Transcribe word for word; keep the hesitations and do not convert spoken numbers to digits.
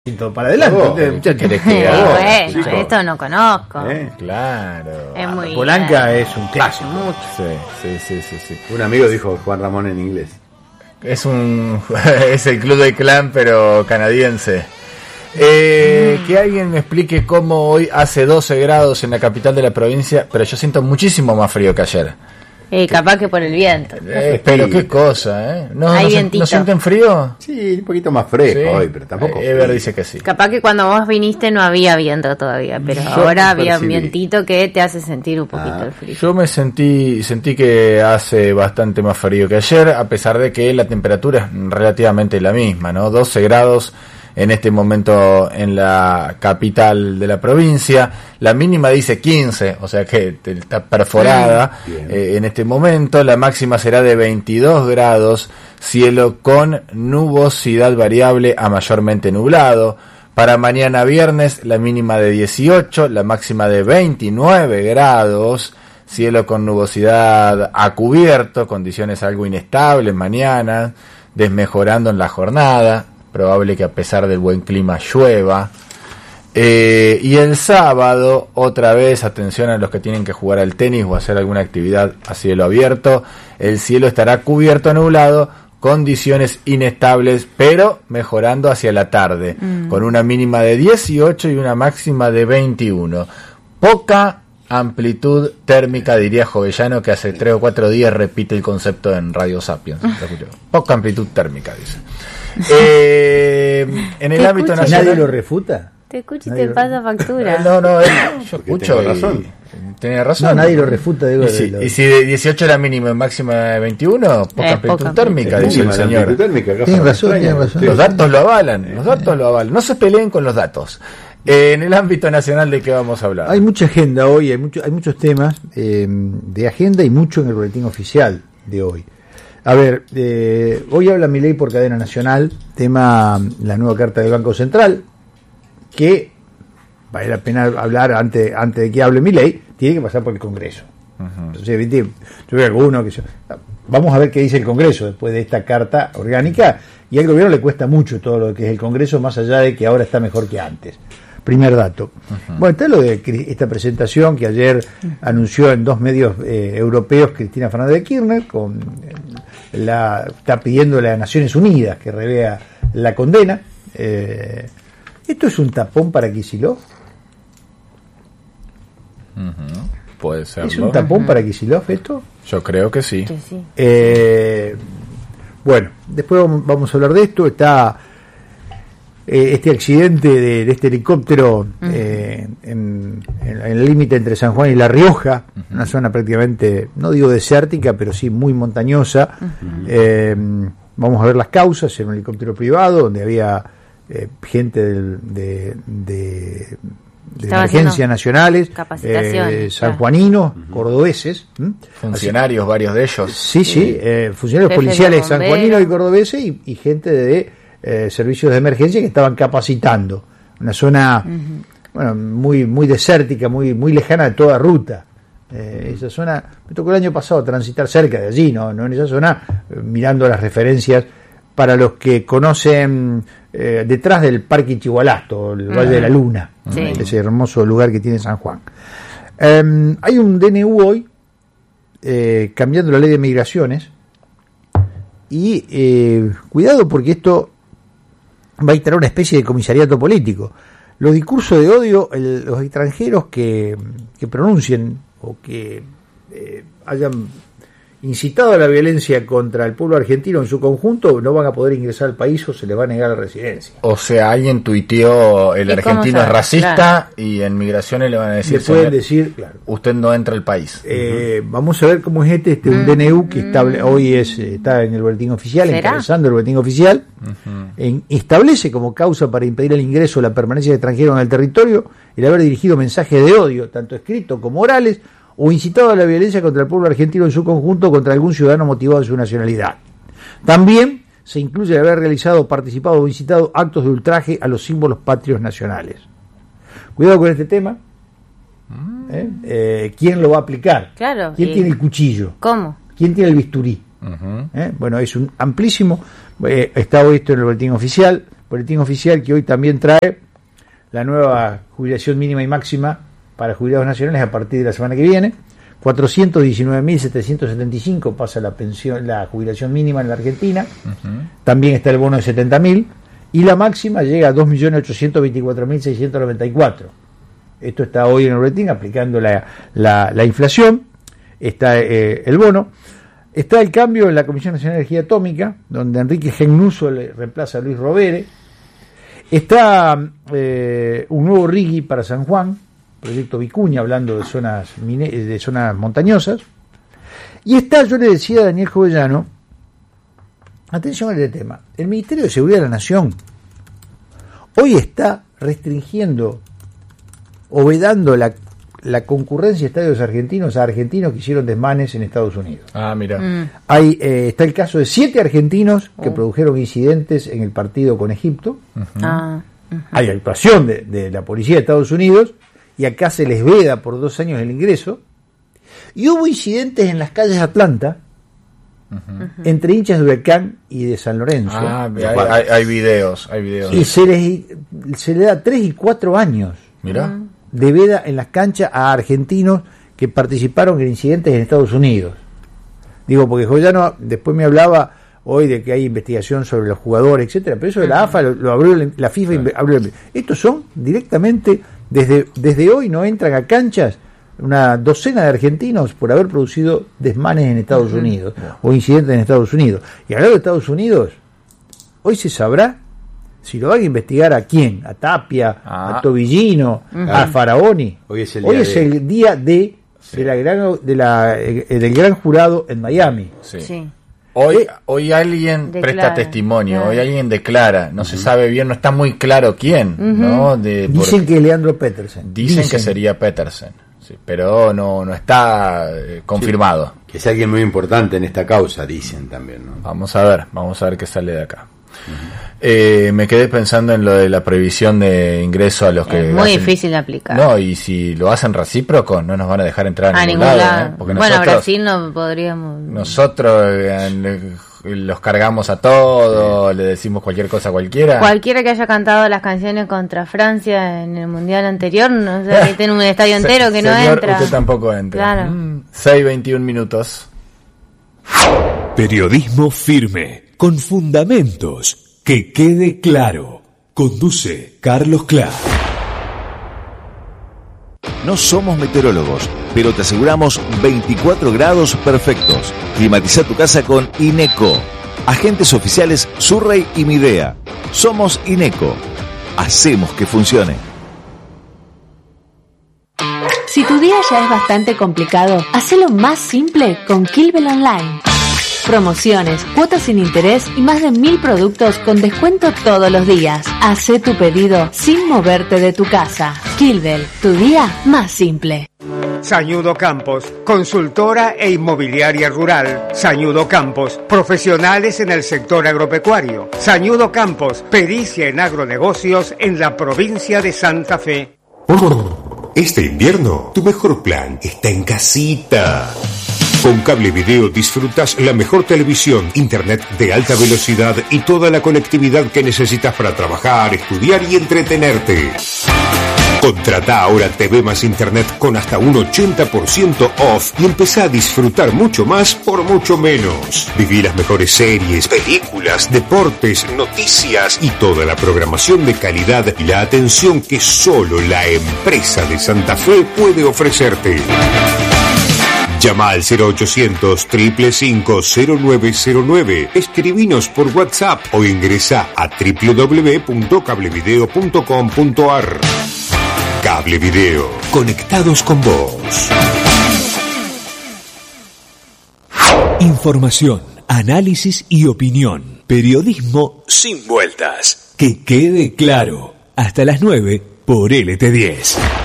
Para adelante, oh, ¿qué querés que haga? Bueno, Chico. Esto no conozco. ¿Eh? Claro. Es muy Polanca eh, es un clásico. mucho. Sí, sí, sí, sí, sí. Un amigo dijo Juan Ramón en inglés. Es un es el club del clan, pero canadiense. Eh, mm. Que alguien me explique cómo hoy hace doce grados en la capital de la provincia, pero yo siento muchísimo más frío que ayer. Eh, capaz que por el viento. Eh, pero qué cosa, ¿eh? ¿No, Hay no, vientito. ¿No sienten frío? Sí, un poquito más fresco Sí. hoy, pero tampoco. Eh, Ever dice que sí. Capaz que cuando vos viniste no había viento todavía, pero Yo ahora había un percibí. vientito que te hace sentir un poquito Ah, el frío. Yo me sentí sentí que hace bastante más frío que ayer, a pesar de que la temperatura es relativamente la misma, ¿no? doce grados en este momento en la capital de la provincia. La mínima dice quince, o sea que está perforada Bien. eh, en este momento. La máxima será de veintidós grados, cielo con nubosidad variable a mayormente nublado. Para mañana viernes la mínima de dieciocho, la máxima de veintinueve grados, cielo con nubosidad a cubierto, condiciones algo inestables mañana, desmejorando en la jornada. Probable que a pesar del buen clima llueva. Eh, y el sábado, otra vez, atención a los que tienen que jugar al tenis o hacer alguna actividad a cielo abierto. El cielo estará cubierto, nublado, condiciones inestables, pero mejorando hacia la tarde, mm. con una mínima de dieciocho y una máxima de veintiuno. Poca amplitud térmica, diría Jovellano, que hace tres o cuatro días repite el concepto en Radio Sapiens. Poca amplitud térmica, dice. Eh, en el ámbito escucho? nacional. ¿Nadie lo refuta? Te escucho y Nadie te lo- pasa factura. No, no, eh, yo Porque escucho. tengo y- razón. Tiene razón. No, nadie lo refuta, digo. Y de si, lo- y si de dieciocho la mínima y máxima de veintiuno, poca Eh, amplitud poca térmica, Es dice el mínima la señor. amplitud térmica, acá Tiene para razón, España. tiene razón. Sí. Los datos lo avalan, los datos lo avalan. No se peleen con los datos. Eh, en el ámbito nacional, ¿de qué vamos a hablar? Hay mucha agenda hoy, hay, mucho, hay muchos temas eh, de agenda y mucho en el boletín oficial de hoy. A ver, eh, hoy habla Milei por cadena nacional, tema la nueva carta del Banco Central, que vale la pena hablar antes, antes de que hable Milei, tiene que pasar por el Congreso. Uh-huh. Entonces, ¿viste? Yo veo alguno que yo, vamos a ver qué dice el Congreso después de esta carta orgánica, y al gobierno le cuesta mucho todo lo que es el Congreso, más allá de que ahora está mejor que antes. Primer dato. Uh-huh. Bueno, está lo de esta presentación que ayer uh-huh. anunció en dos medios eh, europeos Cristina Fernández de Kirchner, con la está pidiéndole a Naciones Unidas que revea la condena. Eh, ¿Esto es un tapón para Kicillof? Uh-huh. Puede ser. ¿Es un tapón uh-huh. para Kicillof esto? Yo creo que sí. Que sí. Eh, bueno, después vamos, vamos a hablar de esto. Está eh, este accidente de, de este helicóptero uh-huh. eh, en, en, en el límite entre San Juan y La Rioja, uh-huh. una zona prácticamente, no digo desértica, pero sí muy montañosa. Uh-huh. Eh, vamos a ver las causas. En un helicóptero privado donde había eh, gente del, de, de de emergencias nacionales, eh, sanjuaninos, uh-huh. cordobeses, ¿m? funcionarios, Así, varios de ellos. Sí, sí, eh, funcionarios Jefes policiales sanjuaninos y cordobeses y, y gente de eh, servicios de emergencia que estaban capacitando. Una zona, uh-huh. bueno, muy muy desértica, muy muy lejana de toda ruta. Eh, uh-huh. Esa zona, me tocó el año pasado transitar cerca de allí, no, no en esa zona, eh, mirando las referencias. Para los que conocen, eh, detrás del Parque Chihualasto, el Valle uh-huh. de la Luna, sí. ese hermoso lugar que tiene San Juan. Eh, hay un D N U hoy, eh, cambiando la ley de migraciones, y eh, cuidado porque esto va a instalar una especie de comisariato político. Los discursos de odio, el, los extranjeros que, que pronuncien o que eh, hayan incitado a la violencia contra el pueblo argentino en su conjunto, no van a poder ingresar al país o se les va a negar la residencia. O sea, alguien tuiteó el argentino es racista, claro. y en migraciones le van a decir, le pueden decir, claro, usted no entra al país. Eh, uh-huh. Vamos a ver cómo es este, este un mm, D N U que estable, hoy es está en el boletín oficial, ¿será? encabezando el boletín oficial, uh-huh. en, establece como causa para impedir el ingreso o la permanencia de extranjeros en el territorio el haber dirigido mensajes de odio, tanto escritos como orales, o incitado a la violencia contra el pueblo argentino en su conjunto contra algún ciudadano motivado en su nacionalidad. También se incluye el haber realizado, participado o incitado actos de ultraje a los símbolos patrios nacionales. Cuidado con este tema. ¿Eh? Eh, ¿Quién lo va a aplicar? Claro, ¿Quién y... tiene el cuchillo? ¿Cómo? ¿Quién tiene el bisturí? Uh-huh. ¿Eh? Bueno, es un amplísimo. Eh, está hoy esto en el boletín oficial. boletín oficial que hoy también trae la nueva jubilación mínima y máxima para jubilados nacionales a partir de la semana que viene. cuatrocientos diecinueve mil setecientos setenta y cinco pasa la pensión, la jubilación mínima en la Argentina. Uh-huh. También está el bono de setenta mil y la máxima llega a dos millones ochocientos veinticuatro mil seiscientos noventa y cuatro. Esto está hoy en el boletín aplicando la, la, la inflación. Está eh, el bono. Está el cambio en la Comisión Nacional de Energía Atómica, donde Enrique Gengnuso le reemplaza a Luis Rovere. Está eh, un nuevo R I G I para San Juan, proyecto Vicuña, hablando de zonas mine- de zonas montañosas. Y está, yo le decía a Daniel Jovellano, atención a este tema, el Ministerio de Seguridad de la Nación hoy está restringiendo o vedando la, la concurrencia de estadios argentinos a argentinos que hicieron desmanes en Estados Unidos. Ah, mira. Mm. Hay, eh, está el caso de siete argentinos que Oh. produjeron incidentes en el partido con Egipto. Uh-huh. Ah, Hay actuación de, de la policía de Estados Unidos y acá se les veda por dos años el ingreso. Y hubo incidentes en las calles de Atlanta uh-huh. entre hinchas de Huracán y de San Lorenzo. Ah, hay, hay, hay videos, hay videos. Y se les, se le da tres y cuatro años Mira. Mm. de veda en las canchas a argentinos que participaron en incidentes en Estados Unidos. Digo, porque Joyano después me hablaba hoy de que hay investigación sobre los jugadores, etcétera, pero eso de la A F A lo, lo abrió la FIFA. Sí. Abrió, estos son directamente desde desde hoy no entran a canchas una docena de argentinos por haber producido desmanes en Estados uh-huh. Unidos o incidentes en Estados Unidos. Y hablando de Estados Unidos, hoy se sabrá si lo van a investigar a quién, a Tapia, ah. a Tobillino, uh-huh. a Faraoni. Hoy es el hoy día, es de... el día de, sí. de la gran de la eh, del gran jurado en Miami. Sí. sí. Hoy, eh, hoy alguien declara, presta testimonio, claro. hoy alguien declara, no uh-huh. se sabe bien, no está muy claro quién, uh-huh. ¿no? De, dicen por, que es Leandro Petersen. Dicen, dicen que sería Petersen, sí, pero no, no está eh, confirmado. Sí, que es alguien muy importante en esta causa, dicen también, ¿no? Vamos a ver, vamos a ver qué sale de acá. Uh-huh. Eh, me quedé pensando en lo de la prohibición de ingreso a los que es muy hacen... difícil de aplicar. No, y si lo hacen recíproco no nos van a dejar entrar a, a ningún, ningún lado, lado. ¿eh? Porque bueno, nosotros, Brasil no podríamos. Nosotros eh, los cargamos a todos, sí. le decimos cualquier cosa a cualquiera. Cualquiera que haya cantado las canciones contra Francia en el mundial anterior, no sé, que tiene un estadio entero que Se, no señor, entra. Usted tampoco entra. Claro. Mm, seis veintiún minutos. Periodismo firme, con fundamentos. Que quede claro. Conduce Carlos Clark. No somos meteorólogos, pero te aseguramos veinticuatro grados perfectos. Climatiza tu casa con Ineco. Agentes oficiales Surrey y Midea. Somos Ineco. Hacemos que funcione. Si tu día ya es bastante complicado, hacelo más simple con Kilbel Online. Promociones, cuotas sin interés y más de mil productos con descuento todos los días. Hacé tu pedido sin moverte de tu casa. Kilbel, tu día más simple. Sañudo Campos, consultora e inmobiliaria rural. Sañudo Campos, profesionales en el sector agropecuario. Sañudo Campos, pericia en agronegocios en la provincia de Santa Fe. Este invierno, tu mejor plan está en casita. Con Cable Video disfrutas la mejor televisión, internet de alta velocidad y toda la conectividad que necesitas para trabajar, estudiar y entretenerte. Contrata ahora T V más internet con hasta un ochenta por ciento off y empezá a disfrutar mucho más por mucho menos. Viví las mejores series, películas, deportes, noticias y toda la programación de calidad y la atención que solo la empresa de Santa Fe puede ofrecerte. Llama al cero ochocientos, cinco cinco cinco, cero nueve cero nueve, escribinos por WhatsApp o ingresa a doble u doble u doble u punto cablevideo punto com punto a r. Cable Video, conectados con vos. Información, análisis y opinión. Periodismo sin vueltas. Que quede claro. Hasta las nueve por L T diez.